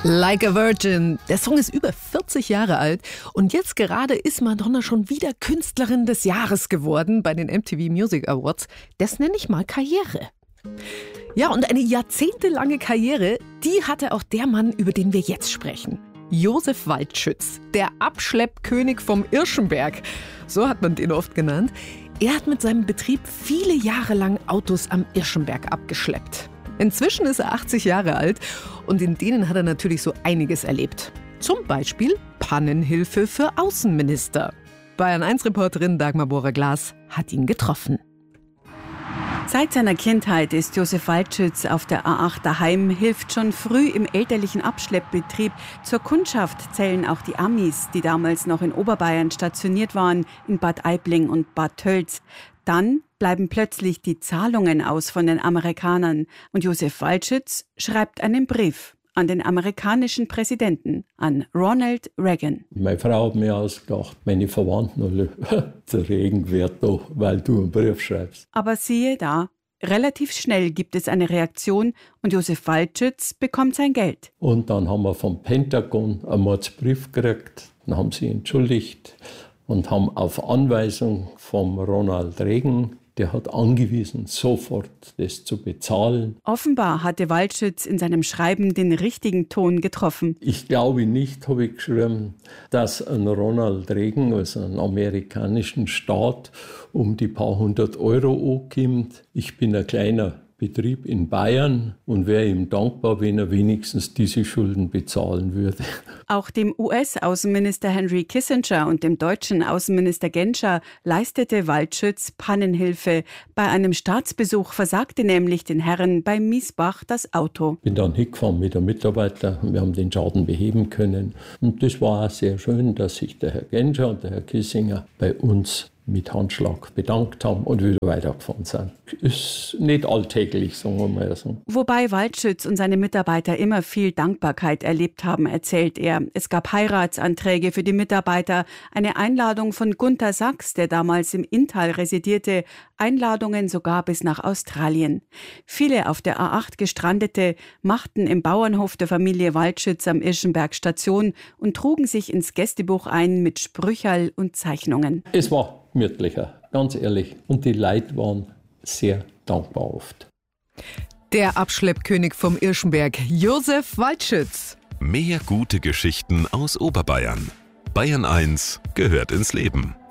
Like a Virgin. Der Song ist über 40 Jahre alt und jetzt gerade ist Madonna schon wieder Künstlerin des Jahres geworden bei den MTV Music Awards. Das nenne ich mal Karriere. Ja, und eine jahrzehntelange Karriere, die hatte auch der Mann, über den wir jetzt sprechen. Josef Waldschütz, der Abschleppkönig vom Irschenberg. So hat man den oft genannt. Er hat mit seinem Betrieb viele Jahre lang Autos am Irschenberg abgeschleppt. Inzwischen ist er 80 Jahre alt und in denen hat er natürlich so einiges erlebt. Zum Beispiel Pannenhilfe für Außenminister. Bayern-1-Reporterin Dagmar Bohrer-Glas hat ihn getroffen. Seit seiner Kindheit ist Josef Waldschütz auf der A8 daheim, hilft schon früh im elterlichen Abschleppbetrieb. Zur Kundschaft zählen auch die Amis, die damals noch in Oberbayern stationiert waren, in Bad Aibling und Bad Tölz. Dann bleiben plötzlich die Zahlungen aus von den Amerikanern und Josef Waldschütz schreibt einen Brief an den amerikanischen Präsidenten, an Ronald Reagan. Meine Frau hat mir ausgedacht, meine Verwandten alle, der Regen wird doch, weil du einen Brief schreibst. Aber siehe da, relativ schnell gibt es eine Reaktion und Josef Waldschütz bekommt sein Geld. Und dann haben wir vom Pentagon einen Mordsbrief gekriegt, dann haben sie entschuldigt und haben auf Anweisung von Ronald Reagan, der hat angewiesen, sofort das zu bezahlen. Offenbar hatte Waldschütz in seinem Schreiben den richtigen Ton getroffen. Ich glaube nicht, habe ich geschrieben, dass ein Ronald Reagan, also einen amerikanischen Staat, um die paar hundert Euro ankommt. Ich bin ein kleiner Betrieb in Bayern und wäre ihm dankbar, wenn er wenigstens diese Schulden bezahlen würde. Auch dem US-Außenminister Henry Kissinger und dem deutschen Außenminister Genscher leistete Waldschütz Pannenhilfe. Bei einem Staatsbesuch versagte nämlich den Herren bei Miesbach das Auto. Ich bin dann hingefahren mit einem Mitarbeiter. Wir haben den Schaden beheben können. Und das war auch sehr schön, dass sich der Herr Genscher und der Herr Kissinger bei uns mit Handschlag bedankt haben und wieder weitergefahren sind. Ist nicht alltäglich, sagen wir mal so. Wobei Waldschütz und seine Mitarbeiter immer viel Dankbarkeit erlebt haben, erzählt er. Es gab Heiratsanträge für die Mitarbeiter, eine Einladung von Gunter Sachs, der damals im Inntal residierte, Einladungen sogar bis nach Australien. Viele auf der A8 Gestrandete machten im Bauernhof der Familie Waldschütz am Irschenberg Station und trugen sich ins Gästebuch ein mit Sprücherl und Zeichnungen. Es war gemütlicher, ganz ehrlich. Und die Leute waren sehr dankbar oft. Der Abschleppkönig vom Irschenberg, Josef Waldschütz. Mehr gute Geschichten aus Oberbayern. Bayern 1 gehört ins Leben.